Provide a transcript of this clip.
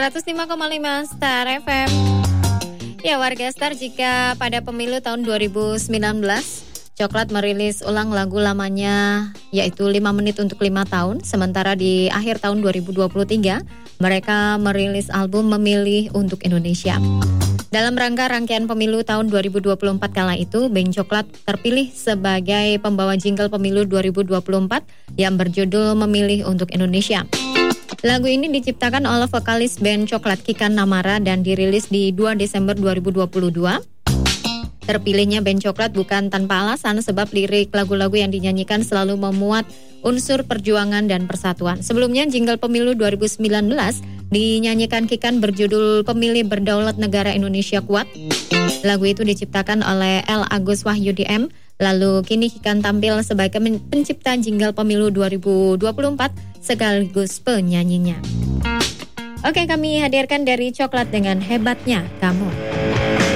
105,5 Star FM. Ya, warga Star, jika pada pemilu tahun 2019 Coklat merilis ulang lagu lamanya yaitu 5 menit untuk 5 tahun, sementara di akhir tahun 2023 mereka merilis album Memilih untuk Indonesia. Dalam rangka rangkaian pemilu tahun 2024 kala itu, Band Coklat terpilih sebagai pembawa jingle pemilu 2024 yang berjudul Memilih untuk Indonesia. Lagu ini diciptakan oleh vokalis Band Coklat Kikan Namara dan dirilis di 2 Desember 2022. Terpilihnya Band Coklat bukan tanpa alasan, sebab lirik lagu-lagu yang dinyanyikan selalu memuat unsur perjuangan dan persatuan. Sebelumnya jingle pemilu 2019 dinyanyikan Kikan berjudul Pemilih Berdaulat Negara Indonesia Kuat. Lagu itu diciptakan oleh L. Agus Wahyudi M. Lalu kini Kikan tampil sebagai pencipta jingle pemilu 2024 sekaligus penyanyinya. Oke, kami hadirkan dari Coklat dengan Hebatnya Kamu.